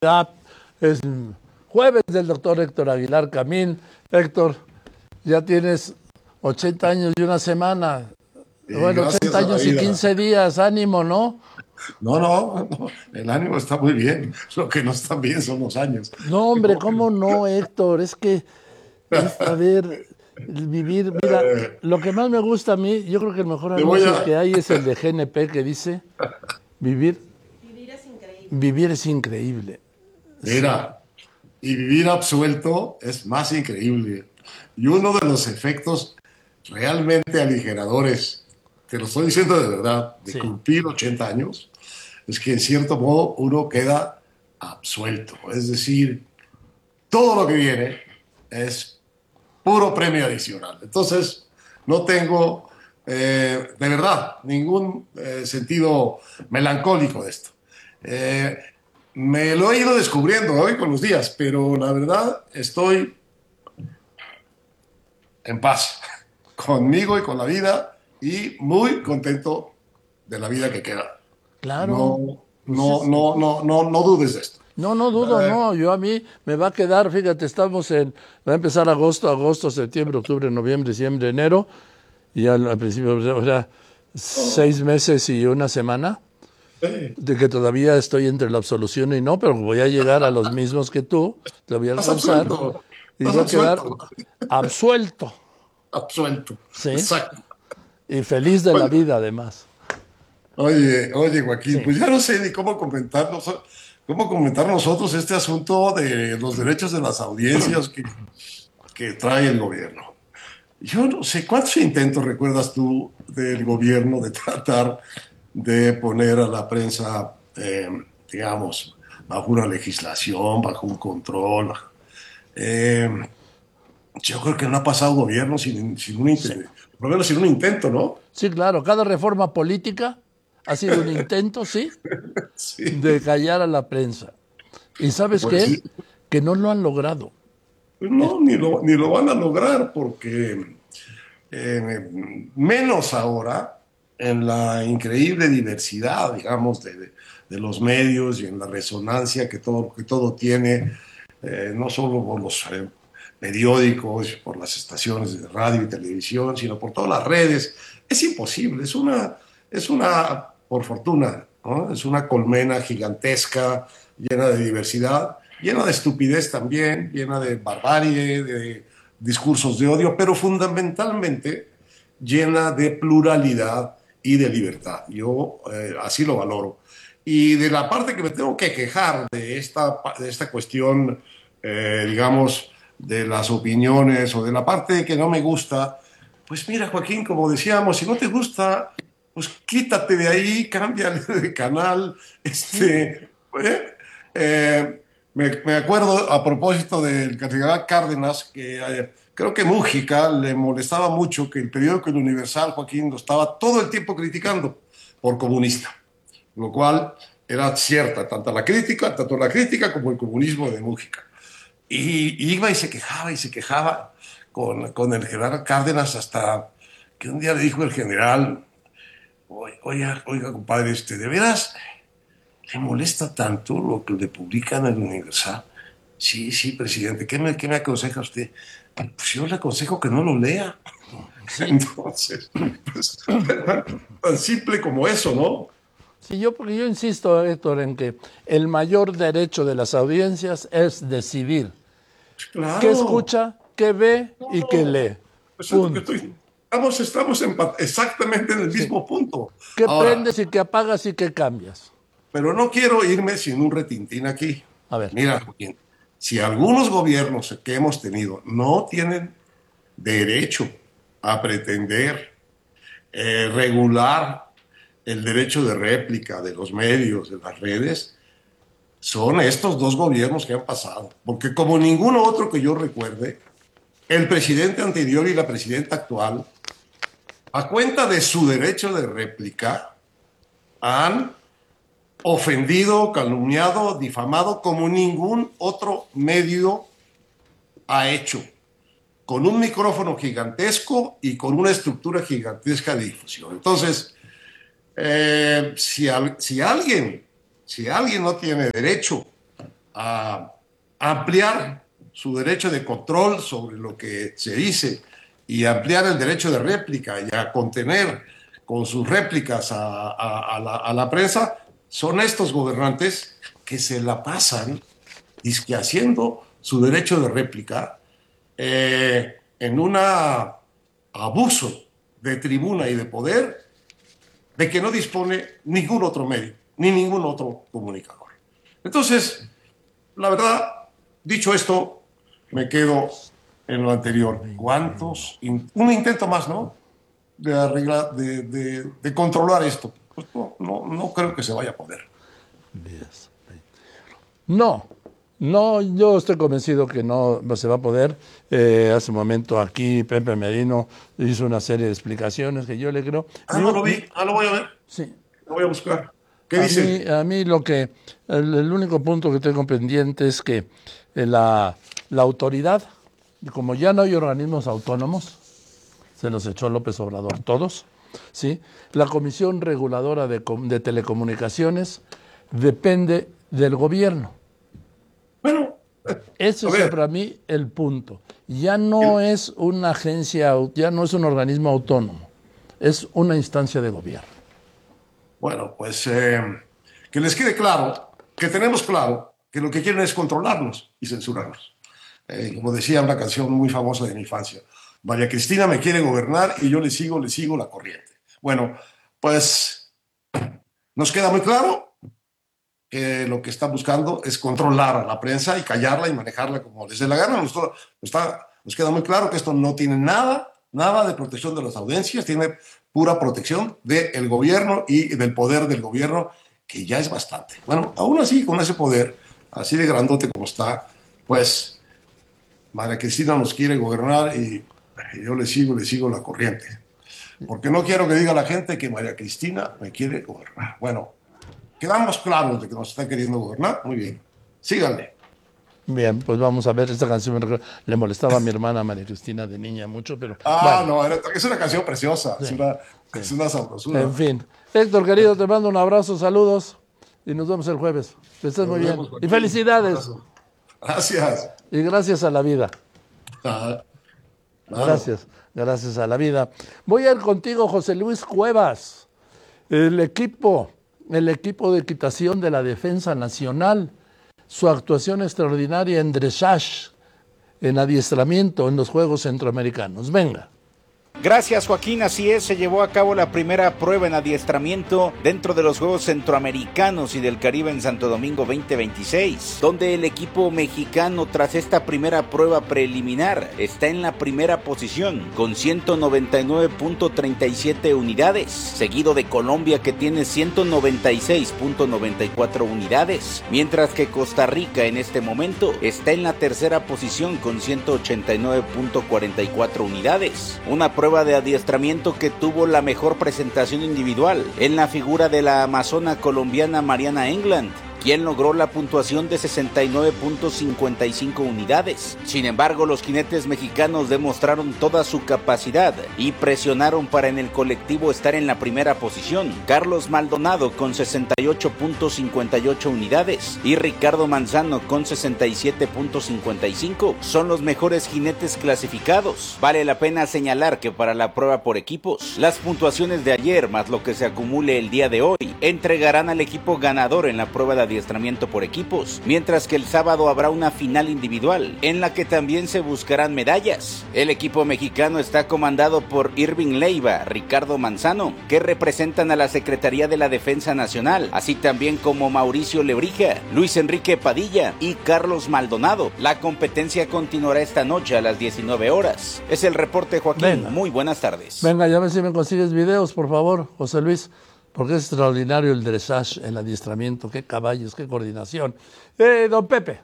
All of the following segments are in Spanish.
Ya es jueves del doctor Héctor Aguilar Camín. Héctor, ya tienes 80 años y una semana. Bueno, Gracias 80 a la años y vida. 15 días, ánimo, ¿no? No, el ánimo está muy bien. Lo que no está bien son los años. No, hombre, ¿Cómo ¿cómo no, Héctor? Es que, a ver, vivir, mira, lo que más me gusta a mí, yo creo que el mejor te voy anuncio a... que hay es el de GNP que dice, vivir, vivir es increíble. Sí, Mira, y vivir absuelto es más increíble. Y uno de los efectos realmente aligeradores, te lo estoy diciendo de verdad, de sí, cumplir 80 años, es que en cierto modo uno queda absuelto. Es decir, todo lo que viene es puro premio adicional. Entonces, no tengo, de verdad, ningún sentido melancólico de esto. Eh, Me lo he ido descubriendo hoy con los días, pero la verdad estoy en paz conmigo y con la vida y muy contento de la vida que queda. claro. No, Pues no dudes de esto. no, no dudo, Eh, no. Yo a mí me va a quedar, fíjate, va a empezar agosto, septiembre, octubre, noviembre, diciembre, enero, y al principio, o sea, 6 meses y una semana, eh, de que todavía estoy entre la absolución y no, pero voy a llegar a los mismos que tú, te voy a Estás alcanzar absuelto, y estás voy a quedar absuelto, absuelto, absuelto. ¿sí? Exacto. Y feliz de la Bueno, vida, además. oye, Joaquín, Sí, pues ya no sé ni cómo comentar nosotros este asunto de los derechos de las audiencias que trae el gobierno. Yo no sé, ¿cuántos intentos recuerdas tú del gobierno de tratar de poner a la prensa, digamos, bajo una legislación, bajo un control? Eh, yo creo que no ha pasado gobierno sin un sí. intento, por lo menos sin un intento, ¿no? Sí, claro, cada reforma política ha sido un intento, sí, Sí, de callar a la prensa. ¿Y sabes pues qué? sí. Que no lo han logrado. Pues no, ni lo van a lograr porque menos ahora en la increíble diversidad, digamos, de los medios y en la resonancia que todo tiene, no solo por los periódicos, por las estaciones de radio y televisión, sino por todas las redes. Es imposible, por fortuna, ¿no? Es una colmena gigantesca, llena de diversidad, llena de estupidez también, llena de barbarie, de discursos de odio, pero fundamentalmente llena de pluralidad y de libertad. Yo así lo valoro. Y de la parte que me tengo que quejar de esta cuestión, digamos, de las opiniones o de la parte que no me gusta, pues mira, Joaquín, como decíamos, si no te gusta, pues quítate de ahí, cámbiale de canal. Sí, Me acuerdo a propósito del cardenal Cárdenas que creo que Mújica le molestaba mucho que el periódico El Universal, Joaquín, lo estaba todo el tiempo criticando por comunista, lo cual era cierta, tanto la crítica como el comunismo de Mújica. Y iba y se quejaba con el general Cárdenas hasta que un día le dijo el general, oiga, compadre, ¿de veras le molesta tanto lo que le publican en el Universal? Sí, sí, presidente, ¿qué me aconseja usted? Pues yo le aconsejo que no lo lea. sí. Entonces, pues, tan simple como eso, ¿no? Sí, porque yo insisto, Héctor, en que el mayor derecho de las audiencias es decidir qué Claro, escucha, qué ve y qué no, lee. eso es lo que Punto. estoy... Estamos exactamente en el Sí. mismo punto. ¿Qué Ahora, prendes y qué apagas y qué cambias? pero no quiero irme sin un retintín aquí. A ver, Mira, Joaquín, si algunos gobiernos que hemos tenido no tienen derecho a pretender regular el derecho de réplica de los medios, de las redes, son estos dos gobiernos que han pasado. Porque como ningún otro que yo recuerde, el presidente anterior y la presidenta actual, a cuenta de su derecho de réplica, han ofendido, calumniado, difamado como ningún otro medio ha hecho, con un micrófono gigantesco y con una estructura gigantesca de difusión. Entonces, si alguien no tiene derecho a ampliar su derecho de control sobre lo que se dice y ampliar el derecho de réplica y a contener con sus réplicas a la prensa, son estos gobernantes que se la pasan dizque haciendo su derecho de réplica en un abuso de tribuna y de poder de que no dispone ningún otro medio, ni ningún otro comunicador. Entonces, la verdad, dicho esto, me quedo en lo anterior. Un intento más, ¿no? De arreglar, de controlar esto. Pues no creo que se vaya a poder. No, no, yo estoy convencido que no se va a poder. Hace un momento aquí Pepe Merino hizo una serie de explicaciones que yo le creo. No lo vi, lo voy a ver. Sí. Lo voy a buscar. ¿Qué dice? A mí el único punto que tengo pendiente es que la autoridad, como ya no hay organismos autónomos, se los echó López Obrador todos, ¿sí? La Comisión Reguladora de Telecomunicaciones depende del gobierno. Bueno, Ese es para mí el punto. Ya no es una agencia, ya no es un organismo autónomo, es una instancia de gobierno. Bueno, pues que les quede claro, que tenemos claro que lo que quieren es controlarnos y censurarnos. Como decía una canción muy famosa de mi infancia, María Cristina me quiere gobernar y yo le sigo la corriente. Bueno, pues nos queda muy claro que lo que están buscando es controlar a la prensa y callarla y manejarla como les dé la gana. Nos queda muy claro que esto no tiene nada de protección de las audiencias, tiene pura protección del gobierno y del poder del gobierno, que ya es bastante. Bueno, aún así, con ese poder, así de grandote como está, pues María Cristina nos quiere gobernar y yo le sigo la corriente. Porque no quiero que diga la gente que María Cristina me quiere gobernar. Bueno, quedamos claros de que nos está queriendo gobernar. Muy bien. Síganle. Bien, pues vamos a ver, esta canción le molestaba a mi hermana María Cristina de niña mucho, pero Ah, bueno. no, es una canción preciosa, Sí, es una sabrosura. En fin. Héctor, querido, te mando un abrazo, saludos y nos vemos el jueves. Que estés muy bien. Y felicidades. Gracias. Y gracias a la vida. Claro. Gracias a la vida. Voy a ir contigo, José Luis Cuevas. El equipo de equitación de la Defensa Nacional, su actuación extraordinaria en dressage, en adiestramiento en los Juegos Centroamericanos. Venga. Gracias, Joaquín. Así es, se llevó a cabo la primera prueba en adiestramiento dentro de los Juegos Centroamericanos y del Caribe en Santo Domingo 2026, donde el equipo mexicano, tras esta primera prueba preliminar, está en la primera posición con 199.37 unidades, seguido de Colombia, que tiene 196.94 unidades, mientras que Costa Rica en este momento está en la tercera posición con 189.44 unidades. Una prueba de adiestramiento que tuvo la mejor presentación individual en la figura de la amazona colombiana Mariana England, quien logró la puntuación de 69.55 unidades. Sin embargo, los jinetes mexicanos demostraron toda su capacidad y presionaron para en el colectivo estar en la primera posición. Carlos Maldonado con 68.58 unidades y Ricardo Manzano con 67.55 son los mejores jinetes clasificados. Vale la pena señalar que para la prueba por equipos, las puntuaciones de ayer más lo que se acumule el día de hoy entregarán al equipo ganador en la prueba de adiestramiento por equipos, mientras que el sábado habrá una final individual en la que también se buscarán medallas. El equipo mexicano está comandado por Irving Leiva, Ricardo Manzano, que representan a la Secretaría de la Defensa Nacional, así también como Mauricio Lebrija, Luis Enrique Padilla y Carlos Maldonado. La competencia continuará esta noche a las 19 horas. Es el reporte, Joaquín. Venga. Muy buenas tardes. Venga, ya a ver si me consigues videos, por favor, José Luis. Porque es extraordinario el dressage, el adiestramiento, qué caballos, qué coordinación. Don Pepe.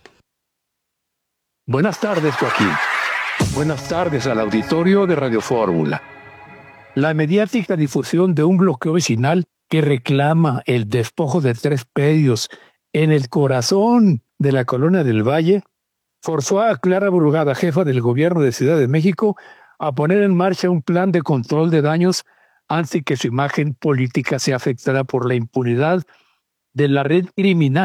Buenas tardes, Joaquín. Buenas tardes al auditorio de Radio Fórmula. La mediática difusión de un bloqueo vecinal que reclama el despojo de 3 predios en el corazón de la Colonia del Valle forzó a Clara Brugada, jefa del gobierno de Ciudad de México, a poner en marcha un plan de control de daños antes que su imagen política sea afectada por la impunidad de la red criminal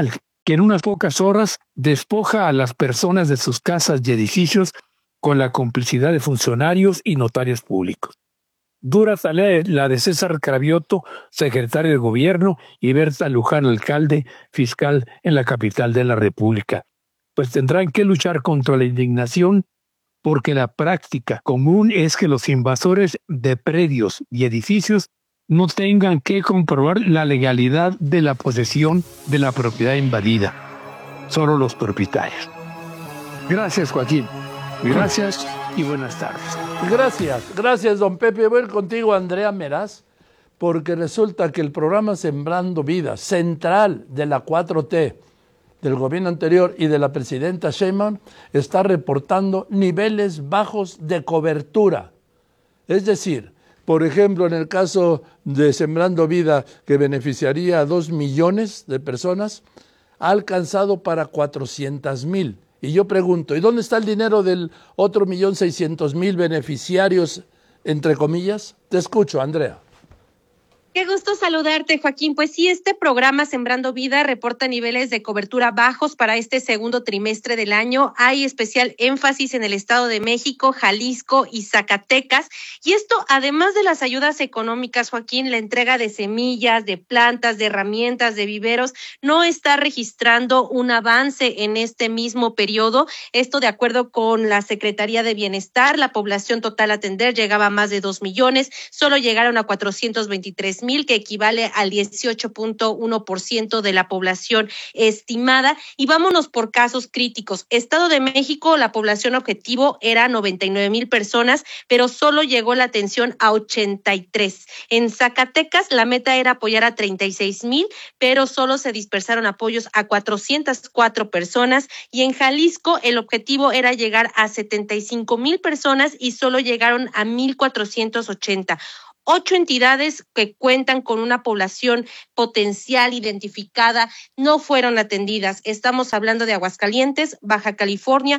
que en unas pocas horas despoja a las personas de sus casas y edificios con la complicidad de funcionarios y notarios públicos. Dura tarea la de César Cravioto, secretario de Gobierno, y Berta Luján, alcalde fiscal en la capital de la República, pues tendrán que luchar contra la indignación, porque la práctica común es que los invasores de predios y edificios no tengan que comprobar la legalidad de la posesión de la propiedad invadida, solo los propietarios. Gracias, Joaquín. Gracias y buenas tardes. Gracias, don Pepe. Voy a ir contigo, Andrea Meraz, porque resulta que el programa Sembrando Vida, central de la 4T, del gobierno anterior y de la presidenta Sheinbaum, está reportando niveles bajos de cobertura. Es decir, por ejemplo, en el caso de Sembrando Vida, que beneficiaría a 2 millones de personas, ha alcanzado para 400,000. Y yo pregunto, ¿y dónde está el dinero del otro 1,600,000 beneficiarios, entre comillas? Te escucho, Andrea. Qué gusto saludarte, Joaquín. Pues sí, este programa Sembrando Vida reporta niveles de cobertura bajos para este segundo trimestre del año. Hay especial énfasis en el Estado de México, Jalisco y Zacatecas. Y esto, además de las ayudas económicas, Joaquín, la entrega de semillas, de plantas, de herramientas, de viveros, no está registrando un avance en este mismo periodo. Esto de acuerdo con la Secretaría de Bienestar. La población total a atender llegaba a más de 2 millones, solo llegaron a 423,000, que equivale al 18.1% de la población estimada. Y vámonos por casos críticos. Estado de México, la población objetivo era 99,000 personas, pero solo llegó la atención a 83. En Zacatecas, la meta era apoyar a 36,000, pero solo se dispersaron apoyos a 404 personas. Y en Jalisco, el objetivo era llegar a 75,000 personas y solo llegaron a 1,480. 8 entidades que cuentan con una población potencial identificada no fueron atendidas. Estamos hablando de Aguascalientes, Baja California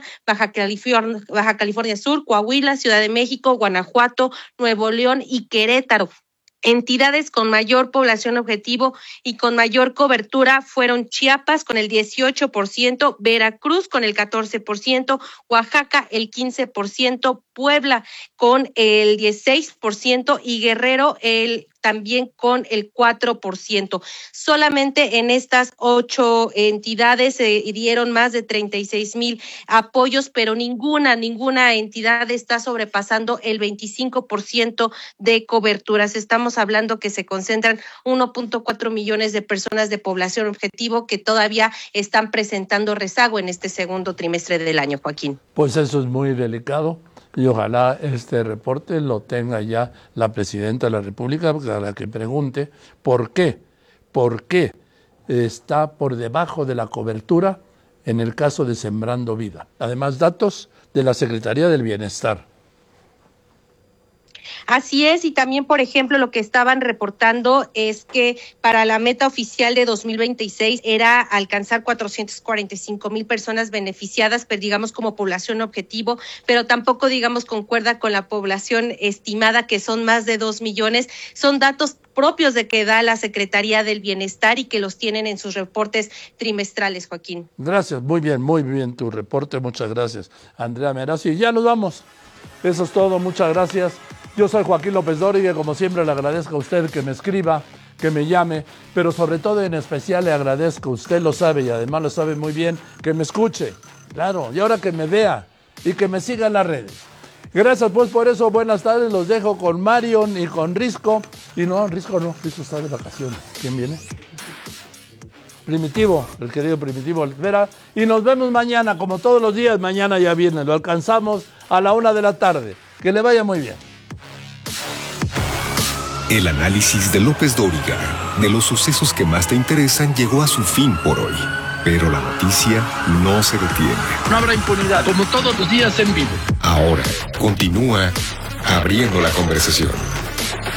Sur, Coahuila, Ciudad de México, Guanajuato, Nuevo León y Querétaro. Entidades con mayor población objetivo y con mayor cobertura fueron Chiapas con el 18%, Veracruz con el 14%, Oaxaca el 15%, Puebla con el 16% y Guerrero también con el 4%. Solamente en estas 8 entidades se dieron más de 36,000 apoyos, pero ninguna entidad está sobrepasando el 25% de coberturas. Estamos hablando que se concentran 1.4 millones de personas de población objetivo que todavía están presentando rezago en este segundo trimestre del año, Joaquín. Pues eso es muy delicado. Y ojalá este reporte lo tenga ya la presidenta de la República, para que pregunte por qué está por debajo de la cobertura en el caso de Sembrando Vida. Además, datos de la Secretaría del Bienestar. Así es, y también, por ejemplo, lo que estaban reportando es que para la meta oficial de 2026 era alcanzar 445,000 personas beneficiadas, pero digamos como población objetivo, pero tampoco concuerda con la población estimada, que son más de 2 millones. Son datos propios de que da la Secretaría del Bienestar y que los tienen en sus reportes trimestrales, Joaquín. Gracias, muy bien tu reporte, muchas gracias, Andrea Meraz. Y ya nos vamos. Eso es todo, muchas gracias. Yo soy Joaquín López Dóriga y como siempre le agradezco a usted que me escriba, que me llame, pero sobre todo en especial le agradezco, usted lo sabe y además lo sabe muy bien, que me escuche, claro, y ahora que me vea y que me siga en las redes. Gracias pues por eso, buenas tardes, los dejo con Marion y con Risco. Y no, Risco está de vacaciones. ¿Quién viene? Primitivo, el querido Primitivo Olvera. Y nos vemos mañana, como todos los días, mañana ya viene, lo alcanzamos a la 1 de la tarde. Que le vaya muy bien. El análisis de López Dóriga de los sucesos que más te interesan llegó a su fin por hoy. Pero la noticia no se detiene. No habrá impunidad, como todos los días en vivo. Ahora continúa abriendo la conversación.